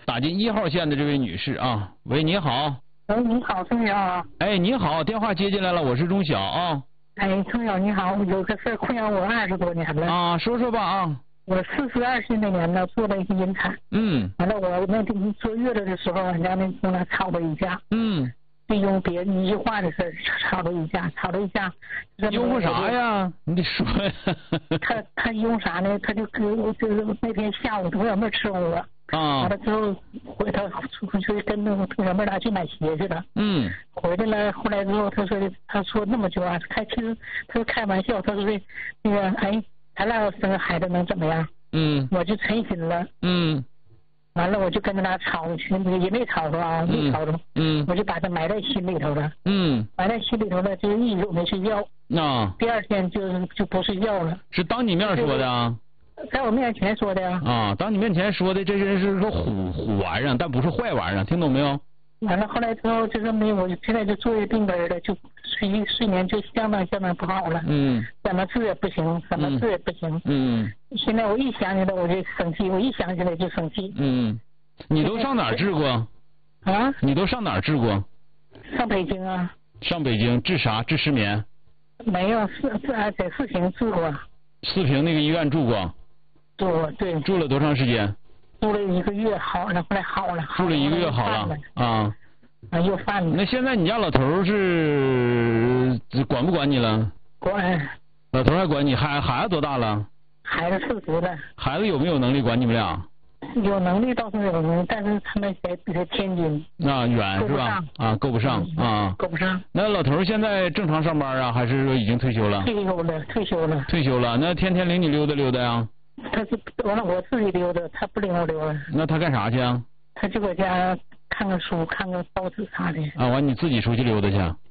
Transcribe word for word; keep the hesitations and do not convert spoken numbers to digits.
打进一号线的这位女士啊，喂，你好。 喂，你好，钟晓。 哎，你好，电话接进来了，我是钟晓啊。 哎，钟晓你好，有个事困扰我二十多年了。 啊，说说吧啊。 我四十二岁那年呢，做了一个引产。 嗯。 完了，我那天坐月子的时候，人家那姑娘吵了一架。 嗯。 利用别人一句话的事儿吵了一架，吵了一架。 用啥呀？你得说呀。 他他用啥呢？他就给我就是那天下午同小妹伺候我。 啊。 完了之后回他出去跟那个同小妹俩去买鞋去了。 嗯。 回来了，后来之后他说他说那么句话，开其实他说开玩笑，他说的那个哎，咱俩要生个孩子能怎么样？ 嗯。 我就成心了。 嗯。 完了，我就跟他俩吵，也没吵着啊，没吵着。 嗯。 我就把他埋在心里头了。 嗯。 埋在心里头了，就一宿没睡觉。 啊。 第二天就是就不睡觉了。 是当你面说的啊？ 在我面前说的呀。 啊，当你面前说的，这人是个虎虎玩意儿，但不是坏玩意儿，听懂没有？ 完了，后来之后就是没有，现在就作为病根了，就睡睡眠就相当相当不好了。 嗯。 怎么治也不行，怎么治也不行。 嗯。 现在我一想起来我就生气，我一想起来就生气。 嗯。你都上哪儿治过？ 啊？ 你都上哪儿治过？ 上北京啊。 上北京治啥？治失眠？ 没有，是是啊，在四平住过。 四平那个医院住过？ 住过，对。 住了多长时间？ 住了一个月，好了，后来好了。 住了一个月好了啊。 啊，又犯了。 那现在你家老头是管不管你了？ 管。 老头还管你？孩孩子多大了？ 孩子四十了。 孩子有没有能力管你们俩？ 有能力倒是有能力，但是他们在在天津。 啊，远是吧？啊，够不上啊。 够不上。 那老头现在正常上班啊，还是说已经退休了？ 退休了，退休了。 退休了，那天天领你溜达溜达呀？ 他是完了，我自己溜达，他不领我溜达。 那他干啥去啊？ 他就搁家看看书，看看报纸啥的。 啊，完你自己出去溜达去？